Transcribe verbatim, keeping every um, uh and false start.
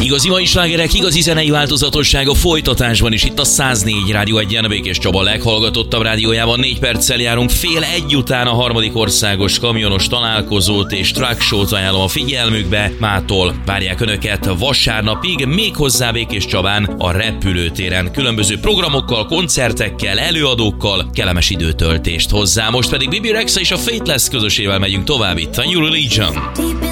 Igazi mai slágerek, igazi zenei változatosság a folytatásban is. Itt a száz négy Rádió egyen, Békés Csaba leghallgatottabb rádiójában. Négy perccel járunk fél egy után a harmadik országos kamionos találkozót és truck show-t ajánlom a figyelmükbe. Mától várják önöket vasárnapig, méghozzá Békés Csabán a repülőtéren. Különböző programokkal, koncertekkel, előadókkal, kellemes időtöltést hozzá. Most pedig Bibi Rexha és a Faithless közösével megyünk tovább itt a New Religion.